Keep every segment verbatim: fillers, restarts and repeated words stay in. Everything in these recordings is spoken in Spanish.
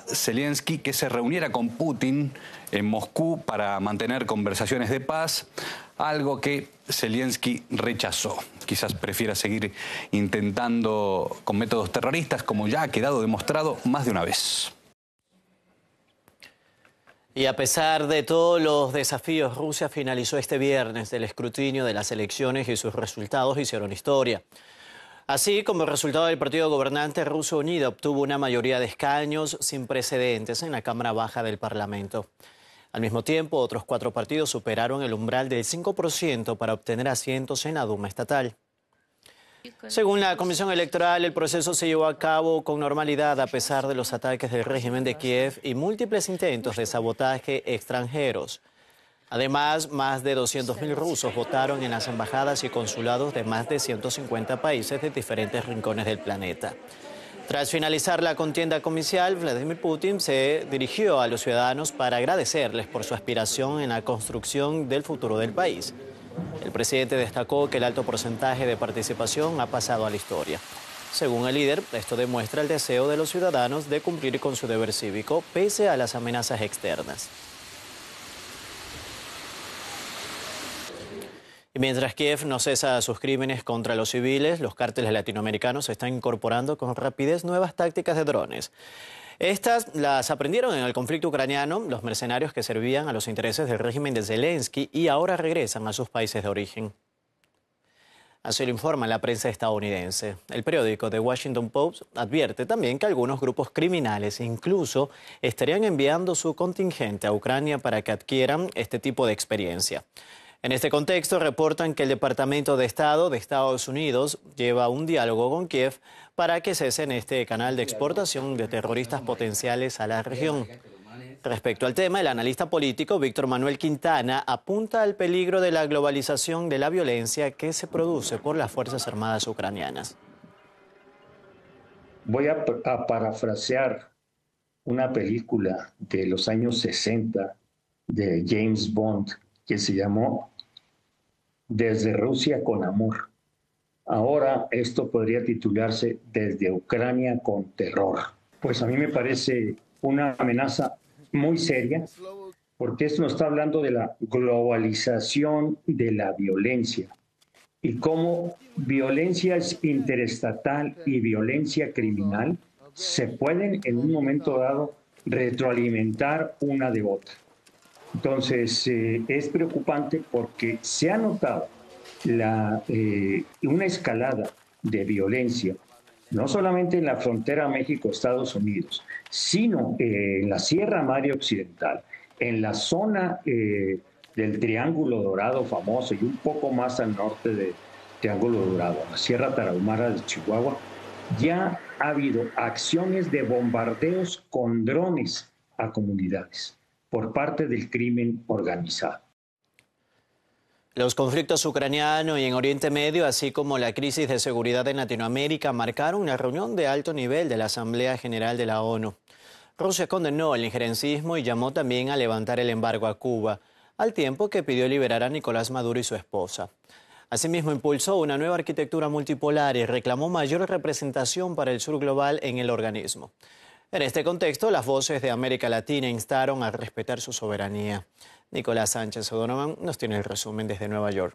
Zelensky que se reuniera con Putin en Moscú para mantener conversaciones de paz, algo que Zelensky rechazó. Quizás prefiera seguir intentando con métodos terroristas, como ya ha quedado demostrado más de una vez. Y a pesar de todos los desafíos, Rusia finalizó este viernes el escrutinio de las elecciones y sus resultados hicieron historia. Así, como resultado del partido gobernante, Rusia Unida obtuvo una mayoría de escaños sin precedentes en la Cámara Baja del Parlamento. Al mismo tiempo, otros cuatro partidos superaron el umbral del cinco por ciento para obtener asientos en la Duma estatal. Según la Comisión Electoral, el proceso se llevó a cabo con normalidad a pesar de los ataques del régimen de Kiev y múltiples intentos de sabotaje extranjeros. Además, más de doscientos mil rusos votaron en las embajadas y consulados de más de ciento cincuenta países de diferentes rincones del planeta. Tras finalizar la contienda comercial, Vladimir Putin se dirigió a los ciudadanos para agradecerles por su aspiración en la construcción del futuro del país. El presidente destacó que el alto porcentaje de participación ha pasado a la historia. Según el líder, esto demuestra el deseo de los ciudadanos de cumplir con su deber cívico pese a las amenazas externas. Y mientras Kiev no cesa sus crímenes contra los civiles, los cárteles latinoamericanos están incorporando con rapidez nuevas tácticas de drones. Estas las aprendieron en el conflicto ucraniano los mercenarios que servían a los intereses del régimen de Zelensky y ahora regresan a sus países de origen. Así lo informa la prensa estadounidense. El periódico The Washington Post advierte también que algunos grupos criminales incluso estarían enviando su contingente a Ucrania para que adquieran este tipo de experiencia. En este contexto, reportan que el Departamento de Estado de Estados Unidos lleva un diálogo con Kiev para que cesen este canal de exportación de terroristas potenciales a la región. Respecto al tema, el analista político Víctor Manuel Quintana apunta al peligro de la globalización de la violencia que se produce por las Fuerzas Armadas ucranianas. Voy a, a parafrasear una película de los años sesenta de James Bond que se llamó Desde Rusia con Amor. Ahora esto podría titularse Desde Ucrania con Terror. Pues a mí me parece una amenaza muy seria, porque esto nos está hablando de la globalización de la violencia y cómo violencia interestatal y violencia criminal se pueden en un momento dado retroalimentar una de otra. Entonces, eh, es preocupante porque se ha notado la, eh, una escalada de violencia, no solamente en la frontera México-Estados Unidos, sino eh, en la Sierra Madre Occidental, en la zona eh, del Triángulo Dorado famoso y un poco más al norte del Triángulo Dorado, la Sierra Tarahumara de Chihuahua, ya ha habido acciones de bombardeos con drones a comunidades por parte del crimen organizado. Los conflictos ucraniano y en Oriente Medio, así como la crisis de seguridad en Latinoamérica, marcaron una reunión de alto nivel de la Asamblea General de la ONU. Rusia condenó el injerencismo y llamó también a levantar el embargo a Cuba, al tiempo que pidió liberar a Nicolás Maduro y su esposa. Asimismo, impulsó una nueva arquitectura multipolar y reclamó mayor representación para el sur global en el organismo. En este contexto, las voces de América Latina instaron a respetar su soberanía. Nicolás Sánchez O'Donovan nos tiene el resumen desde Nueva York.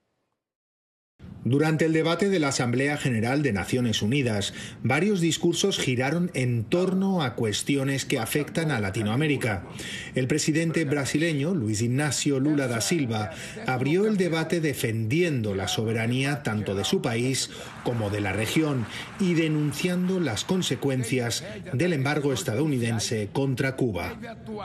Durante el debate de la Asamblea General de Naciones Unidas, varios discursos giraron en torno a cuestiones que afectan a Latinoamérica. El presidente brasileño, Luis Ignacio Lula da Silva, abrió el debate defendiendo la soberanía tanto de su país como de la región y denunciando las consecuencias del embargo estadounidense contra Cuba.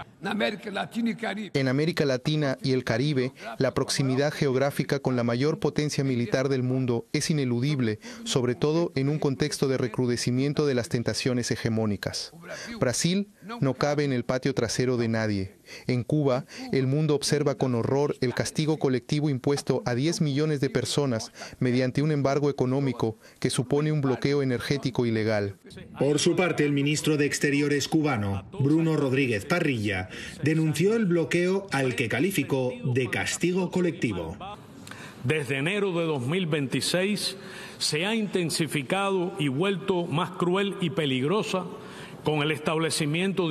En América Latina y el Caribe, la proximidad geográfica con la mayor potencia militar del mundo es ineludible, sobre todo en un contexto de recrudecimiento de las tentaciones hegemónicas. Brasil no cabe en el patio trasero de nadie. En Cuba, el mundo observa con horror el castigo colectivo impuesto a diez millones de personas mediante un embargo económico que supone un bloqueo energético ilegal. Por su parte, el ministro de Exteriores cubano, Bruno Rodríguez Parrilla, denunció el bloqueo al que calificó de castigo colectivo. Desde enero de dos mil veintiséis se ha intensificado y vuelto más cruel y peligrosa con el establecimiento de